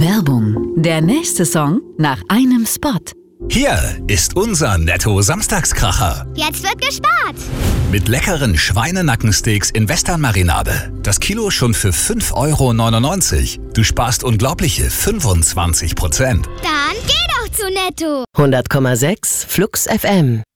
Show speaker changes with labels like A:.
A: Werbung. Der nächste Song nach einem Spot.
B: Hier ist unser Netto-Samstagskracher.
C: Jetzt wird gespart.
B: Mit leckeren Schweinenackensteaks in Western-Marinade. Das Kilo schon für 5,99 €. Du sparst unglaubliche 25%.
C: Dann geh doch zu Netto.
D: 100,6 Flux FM.